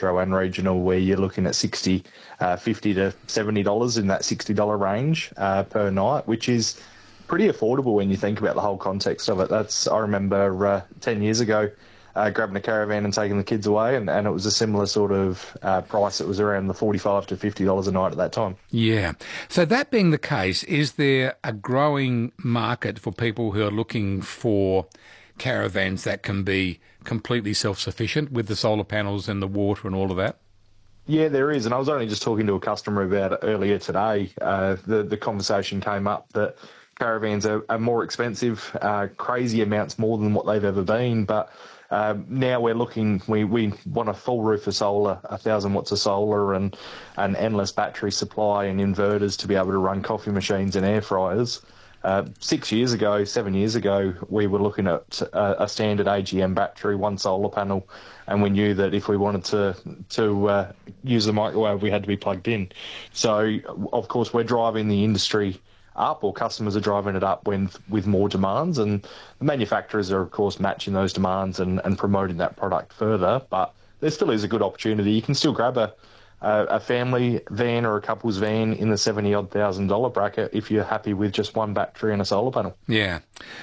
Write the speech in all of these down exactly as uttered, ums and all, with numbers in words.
metro and regional, where you're looking at sixty, uh, fifty to seventy dollars in that sixty dollar range uh, per night, which is pretty affordable when you think about the whole context of it. That's I remember uh, ten years ago. Uh, grabbing a caravan and taking the kids away, and, and it was a similar sort of uh, price. It was around the forty-five to fifty dollars a night at that time. Yeah. So that being the case, is there a growing market for people who are looking for caravans that can be completely self-sufficient with the solar panels and the water and all of that? Yeah, there is, and I was only just talking to a customer about it earlier today. Uh, the, the conversation came up that caravans are, are more expensive, uh, crazy amounts more than what they've ever been, but Um, now we're looking, we, we want a full roof of solar, a thousand watts of solar and an endless battery supply and inverters to be able to run coffee machines and air fryers. Uh, six years ago, seven years ago, we were looking at a, a standard A G M battery, one solar panel, and we knew that if we wanted to to uh, use the microwave, we had to be plugged in. So, of course, we're driving the industry up, or customers are driving it up when, with more demands, and the manufacturers are, of course, matching those demands and, and promoting that product further. But there still is a good opportunity. You can still grab a, a, a family van or a couple's van in the seventy-odd thousand dollar bracket if you're happy with just one battery and a solar panel. Yeah.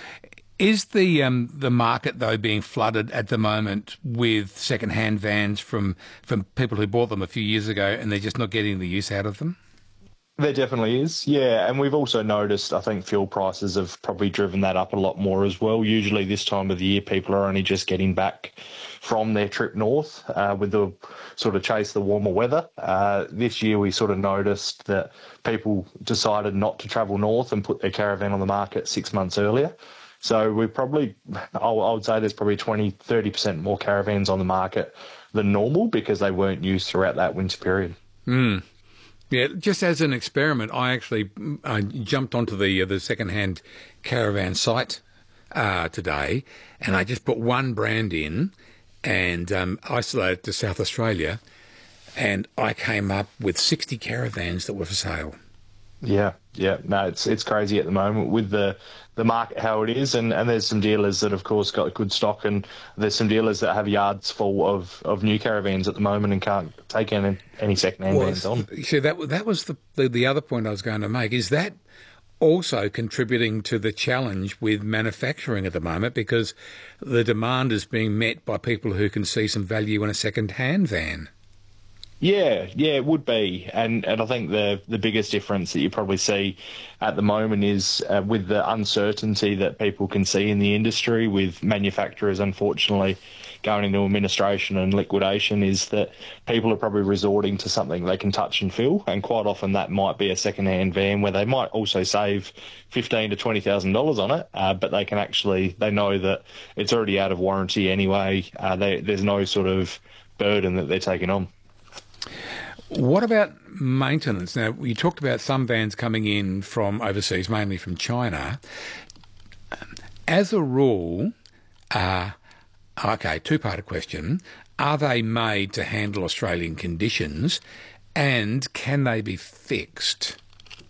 Is the um, the market, though, being flooded at the moment with second-hand vans from, from people who bought them a few years ago and they're just not getting the use out of them? There definitely is, yeah. And we've also noticed, I think fuel prices have probably driven that up a lot more as well. Usually this time of the year, people are only just getting back from their trip north uh, with the sort of chase the warmer weather. Uh, this year we sort of noticed that people decided not to travel north and put their caravan on the market six months earlier. So we probably, I would say there's probably twenty, thirty percent more caravans on the market than normal because they weren't used throughout that winter period. Mm. Yeah, just as an experiment, I actually I jumped onto the uh, the second-hand caravan site uh, today, and I just put one brand in and um, isolated to South Australia, and I came up with sixty caravans that were for sale. Yeah, yeah, no, it's it's crazy at the moment with the the market how it is, and, and there's some dealers that, of course, got good stock, and there's some dealers that have yards full of, of new caravans at the moment and can't take any, any second-hand well, vans on. See, that, that was the, the, the other point I was going to make. Is that also contributing to the challenge with manufacturing at the moment, because the demand is being met by people who can see some value in a second-hand van? Yeah, yeah, it would be, and and I think the the biggest difference that you probably see at the moment is uh, with the uncertainty that people can see in the industry, with manufacturers unfortunately going into administration and liquidation, is that people are probably resorting to something they can touch and feel, and quite often that might be a second-hand van where they might also save fifteen to twenty thousand dollars on it, uh, but they can actually they know that it's already out of warranty anyway. Uh, they, there's no sort of burden that they're taking on. What about maintenance? Now, you talked about some vans coming in from overseas, mainly from China. As a rule, uh, okay, two-part question. Are they made to handle Australian conditions, and can they be fixed?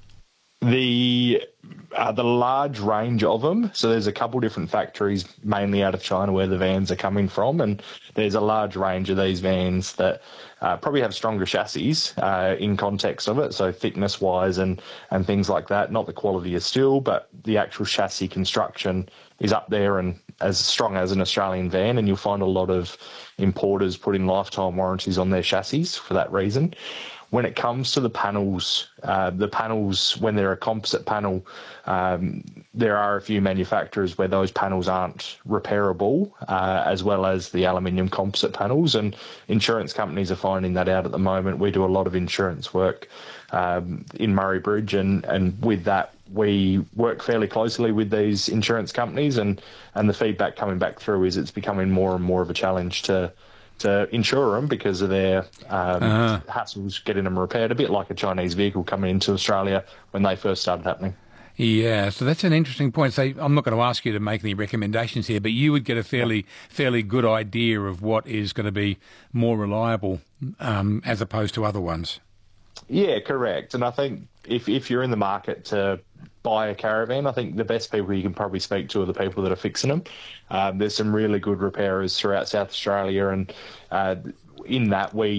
The uh, the large range of them, so there's a couple different factories, mainly out of China, where the vans are coming from, and there's a large range of these vans that uh, probably have stronger chassis uh, in context of it, so thickness-wise and, and things like that. Not the quality of steel, but the actual chassis construction is up there and as strong as an Australian van, and you'll find a lot of importers putting lifetime warranties on their chassis for that reason. When it comes to the panels, uh, the panels, when they're a composite panel, um, there are a few manufacturers where those panels aren't repairable, uh, as well as the aluminium composite panels, and insurance companies are finding that out at the moment. We do a lot of insurance work um, in Murray Bridge, and, and with that, we work fairly closely with these insurance companies, and, and the feedback coming back through is it's becoming more and more of a challenge to to insure them because of their um, uh-huh. hassles getting them repaired, a bit like a Chinese vehicle coming into Australia when they first started happening. Yeah, so that's an interesting point. So I'm not going to ask you to make any recommendations here, but you would get a fairly fairly good idea of what is going to be more reliable um, as opposed to other ones. Yeah, correct. And I think if if you're in the market to buy a caravan, I think the best people you can probably speak to are the people that are fixing them. Um, there's some really good repairers throughout South Australia, and uh, in that we